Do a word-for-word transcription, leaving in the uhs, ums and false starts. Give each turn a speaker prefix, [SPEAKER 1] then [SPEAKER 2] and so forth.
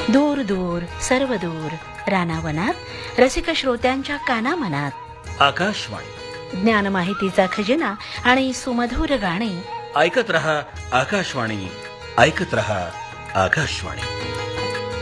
[SPEAKER 1] दूर दूर सर्व दूर रानावनात रसिक श्रोत्यांच्या कानामनात
[SPEAKER 2] आकाशवाणी,
[SPEAKER 1] ज्ञान माहितीचा खजिना आणि सुमधुर गाणे.
[SPEAKER 2] ऐकत रहा आकाशवाणी, ऐकत रहा आकाशवाणी.